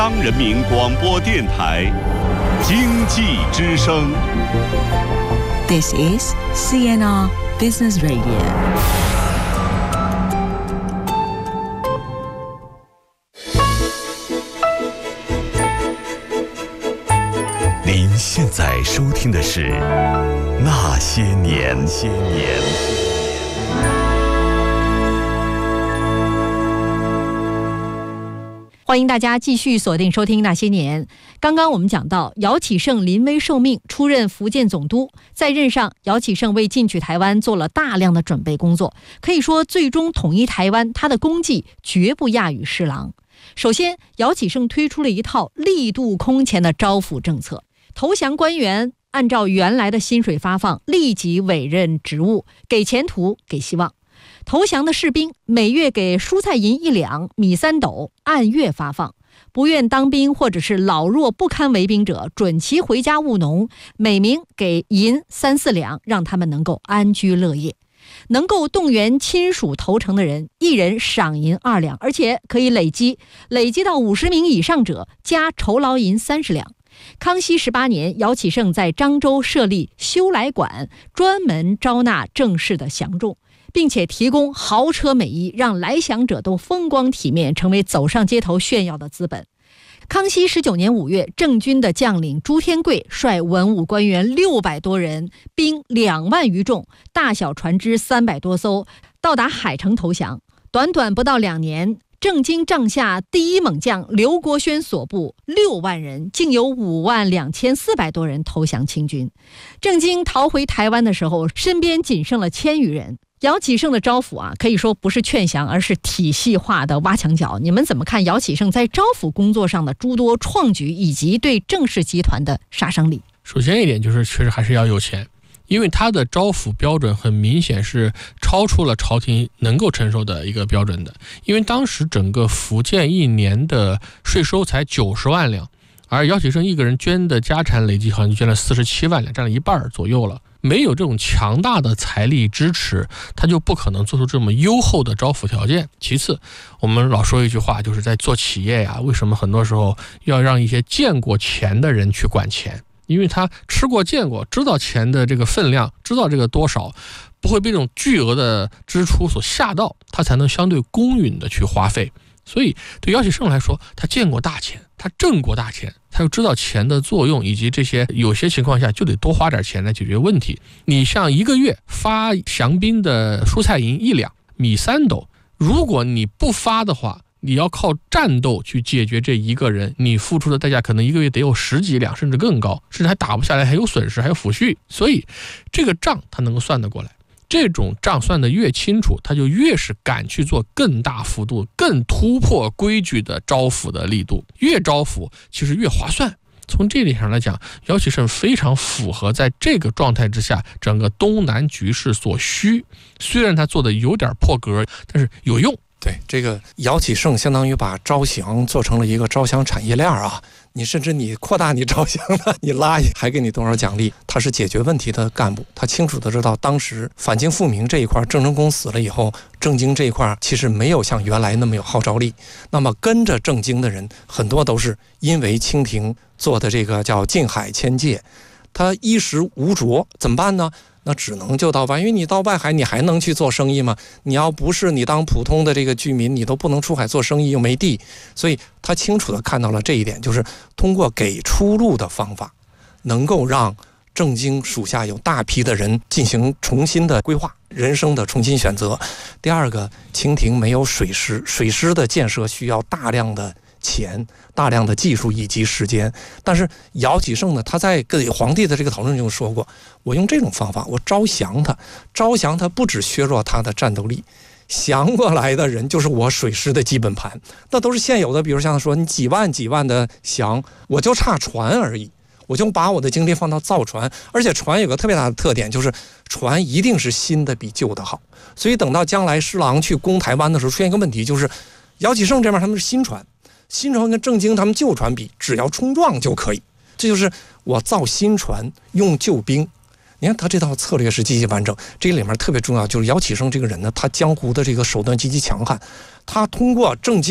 中央人民广播电台经济之声。 This is CNR Business Radio。 您现在收听的是《那些年》。 欢迎大家继续锁定收听《那些年》。刚刚我们讲到，姚启圣临危受命出任福建总督，在任上，姚启圣为进取台湾做了大量的准备工作，可以说最终统一台湾，他的功绩绝不亚于施琅。首先，姚启圣推出了一套力度空前的招抚政策，投降官员按照原来的薪水发放，立即委任职务，给前途，给希望。投降的士兵每月给蔬菜银1两，米3斗，按月发放。不愿当兵或者是老弱不堪为兵者，准其回家务农，每名给银3、4两，让他们能够安居乐业。能够动员亲属投诚的人，一人赏银2两，而且可以累积到50名以上者，加酬劳银30两。康熙18年，姚启圣在漳州设立修来馆，专门招纳正式的降众，并且提供豪车美衣，让来降者都风光体面，成为走上街头炫耀的资本。康熙19年5月，郑军的将领朱天贵率文武官员600多人，兵2万余众，大小船只300多艘，到达海城投降。短短不到2年，郑经帐下第一猛将刘国轩所部6万人，竟有52400多人投降清军。郑经逃回台湾的时候，身边仅剩了1000余人。姚启圣的招抚可以说不是劝降，而是体系化的挖墙脚。你们怎么看姚启圣在招抚工作上的诸多创举，以及对郑氏集团的杀伤力？ 首先一点就是，确实还是要有钱，因为他的招抚标准很明显是超出了朝廷能够承受的一个标准的。因为当时整个福建一年的税收才90万两，而姚启圣一个人捐的家产累计好像捐了47万两，占了一半左右了。没有这种强大的财力支持，他就不可能做出这么优厚的招抚条件。其次，我们老说一句话，就是在做企业为什么很多时候要让一些见过钱的人去管钱？因为他吃过见过，知道钱的这个分量，知道这个多少，不会被这种巨额的支出所吓到，他才能相对公允的去花费。所以对姚启圣来说，他见过大钱，他挣过大钱，他又知道钱的作用，以及这些有些情况下就得多花点钱来解决问题。你像一个月发降兵的蔬菜银1两，米3斗，如果你不发的话，你要靠战斗去解决这一个人，你付出的代价可能一个月得有10几两，甚至更高，甚至还打不下来，还有损失，还有抚恤。所以这个账他能够算得过来。这种账算得越清楚，他就越是敢去做更大幅度、更突破规矩的招抚的力度，越招抚其实越划算。从这点上来讲，姚启圣非常符合在这个状态之下整个东南局势所需。虽然他做的有点破格，但是有用。 对，这个姚启圣相当于把招降做成了一个招降产业链你甚至你扩大你招降的，你拉还给你多少奖励，他是解决问题的干部，他清楚的知道当时反清复明这一块，郑成功死了以后，郑经这一块其实没有像原来那么有号召力。那么跟着郑经的人很多都是因为清廷做的这个叫禁海迁界，他衣食无着，怎么办呢？那只能就到外，因为你到外海你还能去做生意吗？你要不是你当普通的这个居民，你都不能出海做生意，又没地。所以他清楚地看到了这一点，就是通过给出路的方法，能够让郑经属下有大批的人进行重新的规划，人生的重新选择。第二个，清廷没有水师，水师的建设需要大量的钱、大量的技术以及时间。但是姚启圣呢，他在跟皇帝的这个讨论中说过，我用这种方法，我招降他不只削弱他的战斗力，降过来的人就是我水师的基本盘，那都是现有的。比如像他说，你几万的降，我就差船而已，我就把我的精力放到造船，而且船有个特别大的特点，就是船一定是新的比旧的好。所以等到将来施琅去攻台湾的时候，出现一个问题，就是姚启圣这边他们是新船跟郑经他们旧船比，只要冲撞就可以。这就是我造新船用旧兵。你看他这套策略是极其完整，这个里面特别重要，就是姚启圣这个人呢，他江湖的这个手段极其强悍，他通过郑经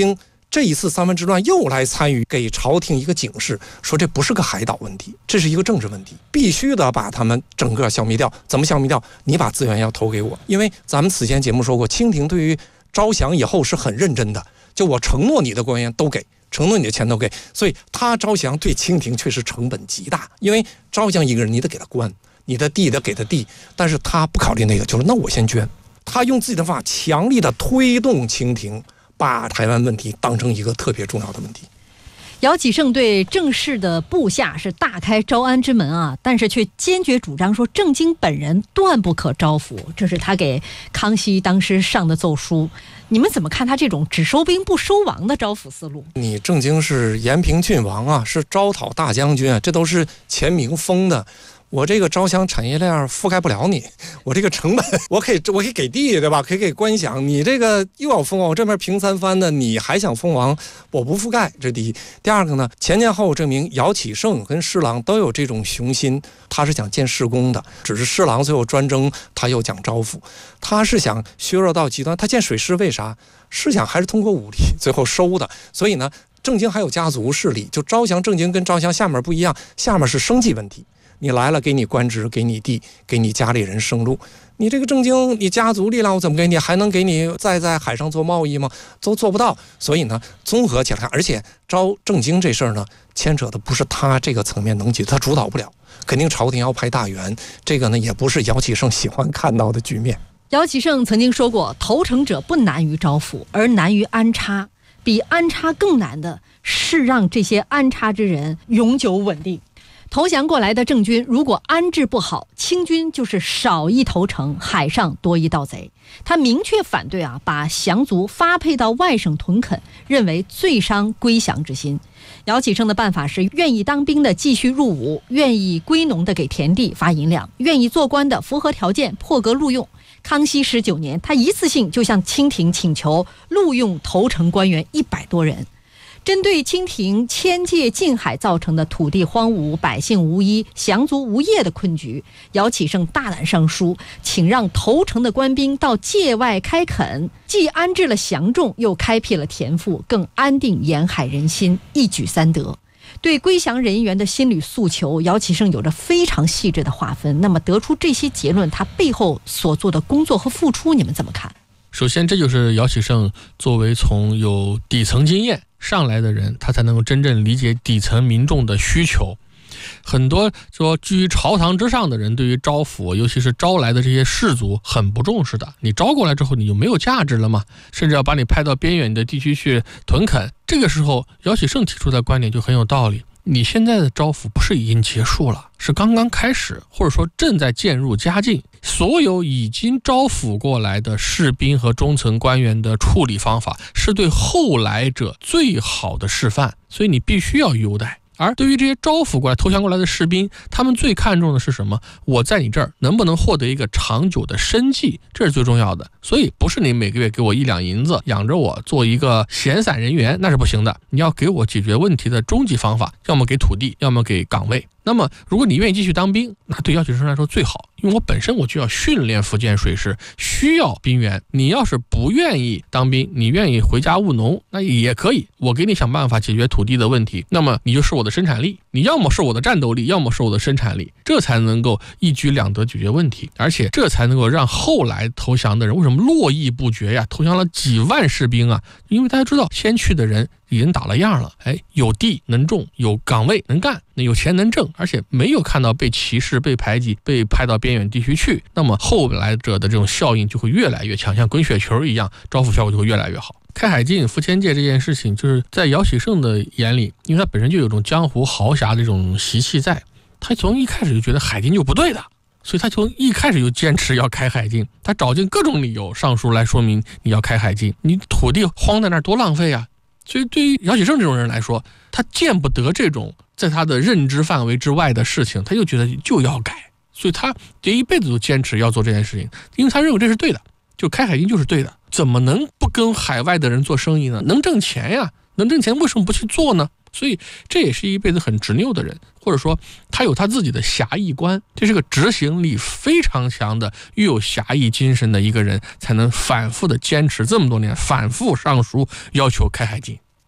这一次三藩之乱又来参与，给朝廷一个警示，说这不是个海岛问题，这是一个政治问题，必须得把他们整个消灭掉。怎么消灭掉？你把资源要投给我，因为咱们此前节目说过，清廷对于招降以后是很认真的，就我承诺你的官员都给，承诺你的钱都给，所以他招降对清廷确实成本极大，因为招降一个人你得给他官，你的地得给他地，但是他不考虑那个，就是那我先捐，他用自己的方法强力的推动清廷把台湾问题当成一个特别重要的问题。 姚启圣对郑氏的部下是大开招安之门啊，但是却坚决主张说郑经本人断不可招抚，这是他给康熙当时上的奏书。你们怎么看他这种只收兵不收王的招抚思路？ 你郑经是延平郡王啊，是招讨大将军啊，这都是前明封的。我这个招降产业链覆盖不了你，我这个成本我可以给地，对吧？可以给官饷，你这个又要封王，我这边平三藩的，你还想封王，我不覆盖，这第一。第二个呢，前后证明姚启圣跟施琅都有这种雄心，他是想建事功的，只是施琅最后专征，他又讲招抚，他是想削弱到极端，他建水师为啥？是想还是通过武力最后收的，所以呢，郑经还有家族势力，就招降郑经跟招降下面不一样，下面是生计问题。你来了，给你官职，给你地，给你家里人生路。你这个郑经，你家族力量我怎么给你？还能给你再在海上做贸易吗？都做不到。所以呢，综合起来看，而且招郑经这事儿呢，牵扯的不是他这个层面能解决，他主导不了，肯定朝廷要派大员。这个呢，也不是姚启圣喜欢看到的局面。 姚启圣曾经说过，投诚者不难于招抚，而难于安插。比安插更难的是让这些安插之人永久稳定。投降过来的郑军如果安置不好，清军就是少一投诚，海上多一盗贼。他明确反对把降卒发配到外省屯垦，认为最伤归降之心。姚启圣的办法是，愿意当兵的继续入伍，愿意归农的给田地发银两，愿意做官的符合条件破格录用。康熙19年，他一次性就向清廷请求录用投诚官员100多人。针对清廷迁界近海造成的土地荒芜、百姓无依、降卒无业的困局，姚启圣大胆上书，请让投诚的官兵到界外开垦，既安置了降众，又开辟了田赋，更安定沿海人心，一举三得。对归降人员的心理诉求，姚启圣有着非常细致的划分。那么得出这些结论，他背后所做的工作和付出，你们怎么看？ 首先，这就是姚启圣作为从有底层经验上来的人，他才能够真正理解底层民众的需求。很多说居于朝堂之上的人，对于招抚，尤其是招来的这些士族很不重视的。你招过来之后，你就没有价值了吗？甚至要把你派到边远的地区去屯垦。这个时候，姚启圣提出的观点就很有道理。你现在的招抚不是已经结束了，是刚刚开始，或者说正在渐入佳境。所有已经招抚过来的士兵和中层官员的处理方法，是对后来者最好的示范，所以你必须要优待。而对于这些招抚过来、投降过来的士兵，他们最看重的是什么？我在你这儿能不能获得一个长久的生计，这是最重要的。所以不是你每个月给我1两银子养着我做一个闲散人员，那是不行的。你要给我解决问题的终极方法，要么给土地，要么给岗位。那么如果你愿意继续当兵，那对姚启圣来说最好，因为我本身我就要训练福建水师，需要兵员。你要是不愿意当兵，你愿意回家务农，那也可以，我给你想办法解决土地的问题，那么你就是我的生产力，你要么是我的战斗力，要么是我的生产力，这才能够一举两得解决问题，而且这才能够让后来投降的人为什么络绎不绝呀？投降了几万士兵啊，因为大家知道先去的人已经打了样了，有地能种，有岗位能干，有钱能挣，而且没有看到被歧视、被排挤、被派到边远地区去，那么后来者的这种效应就会越来越强，像滚雪球一样，招抚效果就会越来越好。开海禁、赴迁界这件事情，就是在姚启圣的眼里，因为他本身就有种江湖豪侠的这种习气在，他从一开始就觉得海禁就不对的，所以他从一开始就坚持要开海禁，他找尽各种理由上书来说明你要开海禁，你土地荒在那儿多浪费啊！所以对于姚启圣这种人来说，他见不得这种在他的认知范围之外的事情，他就觉得就要改，所以他这一辈子都坚持要做这件事情，因为他认为这是对的，就开海禁就是对的，怎么能不跟海外的人做生意呢？能挣钱呀，能挣钱为什么不去做呢？所以这也是一辈子很执拗的人，或者说他有他自己的侠义观，这是个执行力非常强的、又有侠义精神的一个人，才能反复的坚持这么多年，反复上书要求开海禁。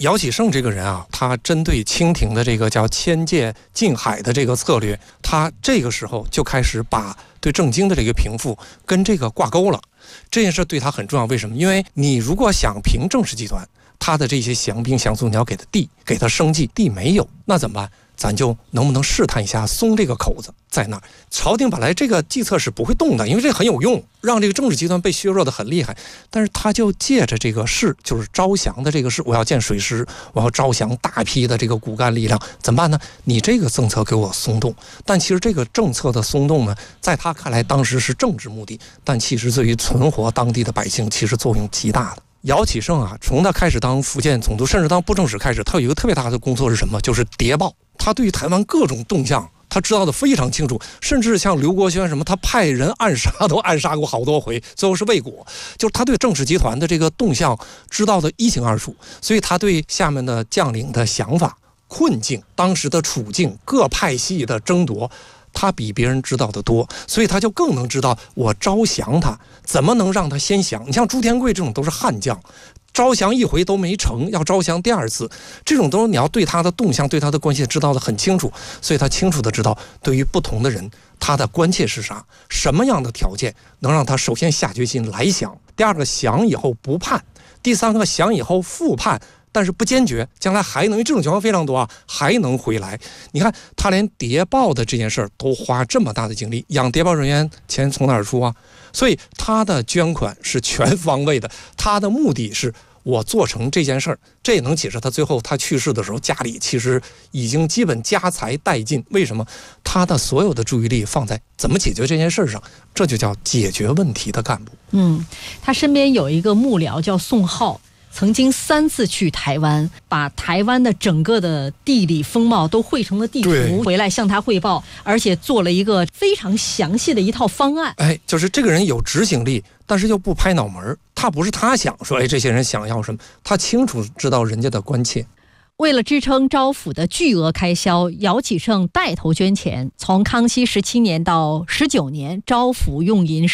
姚启圣这个人啊，他针对清廷的这个叫迁界禁海的这个策略，他这个时候就开始把对郑经的这个平复跟这个挂钩了。这件事对他很重要，为什么？因为你如果想平郑氏集团，他的这些降兵降卒，你要给他地，给他生计，地没有，那怎么办？咱就能不能试探一下，松这个口子在那儿？朝廷本来这个计策是不会动的，因为这很有用，让这个政治集团被削弱的很厉害。但是他就借着这个事，就是招降的这个事，我要建水师，我要招降大批的这个骨干力量，怎么办呢？你这个政策给我松动，但其实这个政策的松动呢，在他看来当时是政治目的，但其实对于存活当地的百姓，其实作用极大的。姚启圣啊，从他开始当福建总督，甚至当布政使开始，他有一个特别大的工作是什么？就是谍报。他对于台湾各种动向，他知道的非常清楚，甚至像刘国轩什么，他派人暗杀都暗杀过好多回，最后是未果。就是他对郑氏集团的这个动向知道的一清二楚，所以他对下面的将领的想法、困境、当时的处境、各派系的争夺，他比别人知道的多，所以他就更能知道我招降他怎么能让他先降。你像朱天贵这种都是悍将，招降一回都没成，要招降第二次，这种都是你要对他的动向、对他的关系知道的很清楚，所以他清楚的知道对于不同的人他的关切是啥，什么样的条件能让他首先下决心来降，第二个降以后不叛，第三个降以后复叛，但是不坚决，将来还能，因为这种情况非常多啊，还能回来。你看他连谍报的这件事儿都花这么大的精力，养谍报人员钱从哪儿出啊？所以他的捐款是全方位的，他的目的是我做成这件事儿，这也能解释他最后他去世的时候家里其实已经基本家财殆尽。为什么？他的所有的注意力放在怎么解决这件事上，这就叫解决问题的干部。 他身边有一个幕僚叫宋浩，曾经3次去台湾，把台湾的整个的地理风貌都绘成了地图，回来向他汇报，而且做了一个非常详细的一套方案。 就是这个人有执行力，但是又不拍脑门，他不是他想说，这些人想要什么，他清楚知道人家的关切。 为了支撑招府的巨额开销，姚启圣带头捐钱。从康熙17年到19年，招府用银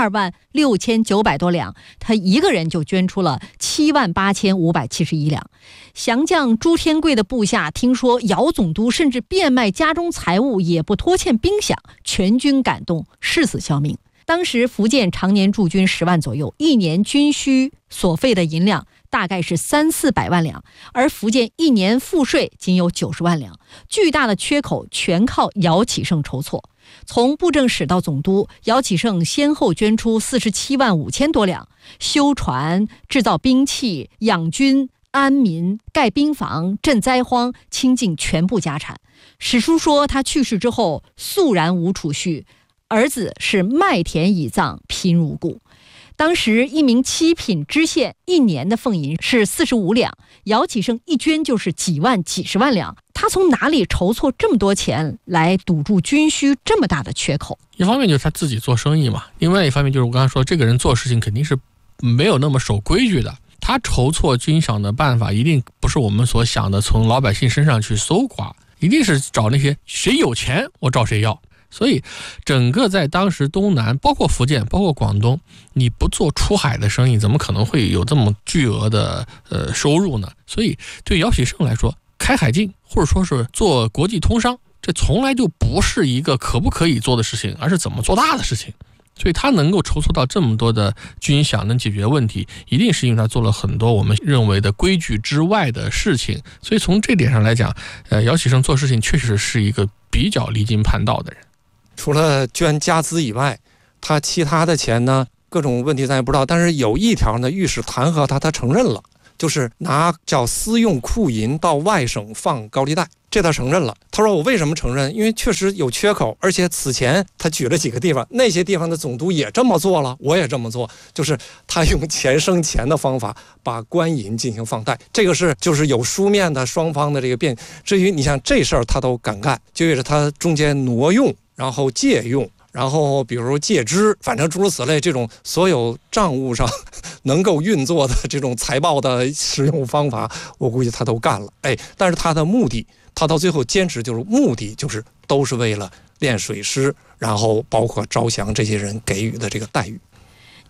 12.69多两，他一个人就捐出了78571两。降将朱天贵的部下听说姚总督甚至变卖家中财物，也不拖欠兵饷，全军感动，誓死效命。当时福建常年驻军10万左右，一年军需所费的银两大概是300-400万两，而福建一年赋税仅有90万两，巨大的缺口全靠姚启圣筹措。从布政使到总督，姚启圣先后捐出47万5千多两，修船、制造兵器、养军、安民、盖兵房、赈灾荒，倾尽全部家产。史书说他去世之后肃然无储蓄，儿子是麦田已葬，贫如故。当时一名7品知县一年的俸银是45两，姚启圣一捐就是几万、几十万两，他从哪里筹措这么多钱来堵住军需这么大的缺口？ 一方面就是他自己做生意嘛，另外一方面就是我刚才说，这个人做事情肯定是没有那么守规矩的。他筹措军饷的办法一定不是我们所想的从老百姓身上去搜刮，一定是找那些谁有钱我找谁要。所以整个在当时东南包括福建包括广东，你不做出海的生意怎么可能会有这么巨额的收入呢？所以对姚启圣来说，开海禁或者说是做国际通商，这从来就不是一个可不可以做的事情，而是怎么做大的事情。所以他能够筹措到这么多的军饷，能解决问题，一定是因为他做了很多我们认为的规矩之外的事情。所以从这点上来讲，姚启圣做事情确实是一个比较离经叛道的人。 除了捐家资以外，他其他的钱呢，各种问题咱也不知道，但是有一条呢，御史弹劾他承认了，就是拿叫私用库银到外省放高利贷，这他承认了。他说我为什么承认？因为确实有缺口，而且此前他举了几个地方，那些地方的总督也这么做了，我也这么做，就是他用钱生钱的方法把官银进行放贷，这个是就是有书面的双方的这个辩。至于你像这事儿他都敢干，就意味着他中间挪用，然后借用，然后比如借支，反正诸如此类，这种所有账务上能够运作的这种财报的使用方法，我估计他都干了。但是他的目的，他到最后坚持就是目的就是都是为了练水师，然后包括招降这些人给予的这个待遇。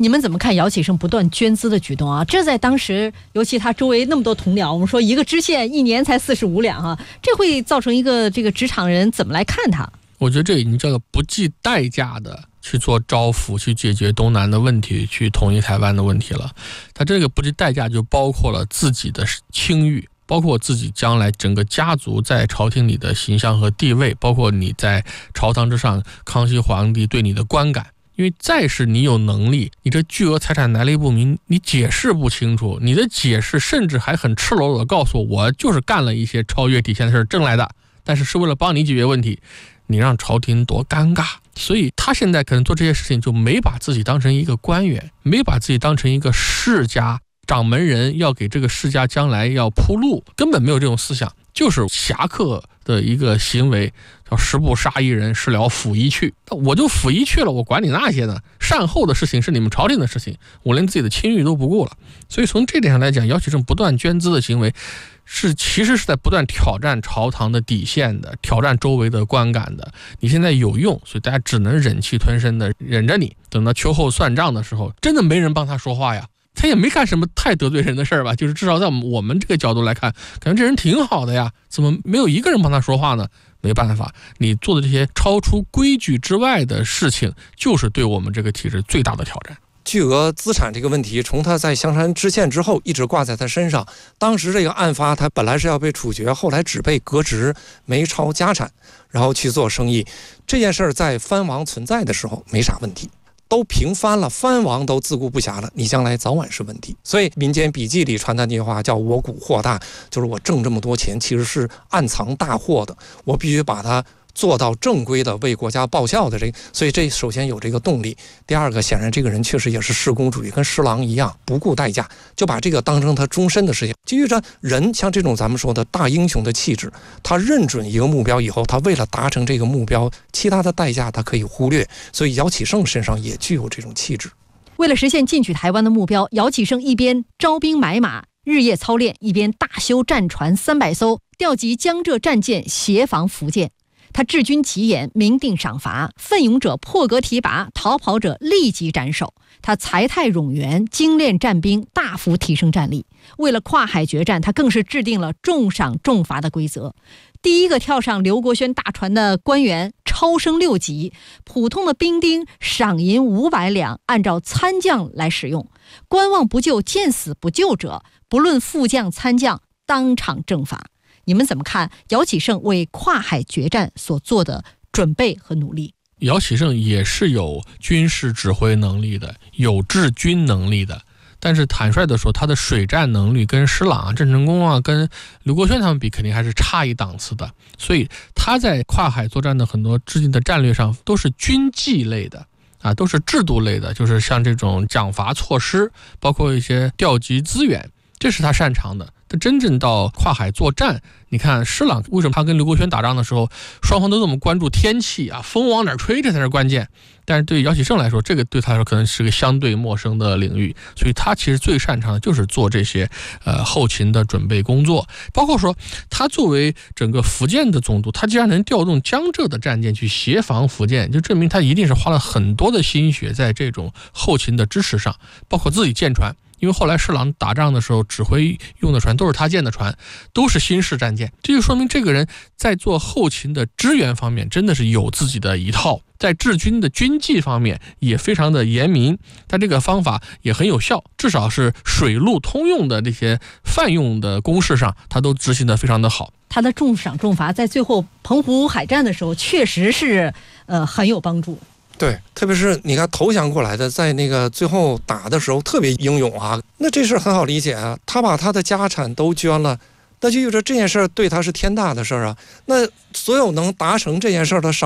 你们怎么看姚启圣不断捐资的举动啊？这在当时，尤其他周围那么多同僚，我们说一个知县一年才45两啊，这会造成一个这个职场人怎么来看他？ 我觉得这已经叫做不计代价的去做招抚，去解决东南的问题，去统一台湾的问题了。他这个不计代价就包括了自己的清誉，包括自己将来整个家族在朝廷里的形象和地位，包括你在朝堂之上康熙皇帝对你的观感。因为再是你有能力，你这巨额财产来历不明，你解释不清楚，你的解释甚至还很赤裸裸的告诉我就是干了一些超越底线的事挣来的，但是为了帮你解决问题，你让朝廷多尴尬。所以他现在可能做这些事情就没把自己当成一个官员，没把自己当成一个世家掌门人，要给这个世家将来要铺路，根本没有这种思想，就是侠客的一个行为，叫十步杀一人，事了拂衣去。我就拂衣去了，我管你那些呢？善后的事情是你们朝廷的事情，我连自己的清誉都不顾了。所以从这点上来讲，姚启圣不断捐资的行为其实是在不断挑战朝堂的底线的，挑战周围的观感的。你现在有用，所以大家只能忍气吞声的忍着你，等到秋后算账的时候，真的没人帮他说话呀。他也没干什么太得罪人的事儿吧，就是至少在我们这个角度来看，感觉这人挺好的呀，怎么没有一个人帮他说话呢？没办法，你做的这些超出规矩之外的事情，就是对我们这个体制最大的挑战。 巨额资产这个问题，从他在香山知县之后一直挂在他身上。当时这个案发，他本来是要被处决，后来只被革职，没抄家产，然后去做生意。这件事儿在藩王存在的时候没啥问题，都平藩了，藩王都自顾不暇了，你将来早晚是问题。所以民间笔记里传的那句话叫我股货大，就是我挣这么多钱其实是暗藏大祸的，我必须把它做到正规的为国家报效的所以这首先有这个动力。第二个，显然这个人确实也是事功主义，跟施琅一样不顾代价，就把这个当成他终身的事情。基于着人像这种咱们说的大英雄的气质，他认准一个目标以后，他为了达成这个目标，其他的代价他可以忽略。所以姚启圣身上也具有这种气质。 为了实现进取台湾的目标，姚启圣一边招兵买马日夜操练，一边大修战船300艘，调集江浙战舰协防福建。他治军极严，明定赏罚，奋勇者破格提拔，逃跑者立即斩首。他才态冗员，精练战兵，大幅提升战力。为了跨海决战，他更是制定了重赏重罚的规则。第一个跳上刘国轩大船的官员超升6级，普通的兵丁赏银500两，按照参将来使用。观望不救，见死不救者，不论副将参将，当场正罚。你们怎么看姚启圣为跨海决战所做的准备和努力？ 姚启圣也是有军事指挥能力的，有治军能力的，但是坦率的说，他的水战能力跟施琅啊、郑成功啊、跟刘国轩他们比，肯定还是差一档次的。所以他在跨海作战的很多制定的战略上，都是军纪类的啊，都是制度类的，就是像这种奖罚措施，包括一些调集资源，这是他擅长的。但真正到跨海作战，你看施琅为什么他跟刘国轩打仗的时候，双方都这么关注天气啊，风往哪吹，这才是关键。但是对姚启圣来说，这个对他来说可能是个相对陌生的领域，所以他其实最擅长的就是做这些后勤的准备工作。包括说他作为整个福建的总督，他既然能调动江浙的战舰去协防福建，就证明他一定是花了很多的心血在这种后勤的支持上，包括自己建船。因为后来施琅打仗的时候，指挥用的船都是他建的船，都是新式战舰，这就说明这个人在做后勤的支援方面真的是有自己的一套，在治军的军纪方面也非常的严明，他这个方法也很有效，至少是水陆通用的这些泛用的公式上，他都执行的非常的好。 他的重赏重罚在最后澎湖海战的时候，确实是很有帮助。 对，特别是你看投降过来的，在那个最后打的时候特别英勇啊，那这事很好理解啊，他把他的家产都捐了，那就意味着这件事对他是天大的事啊。那所有能达成这件事的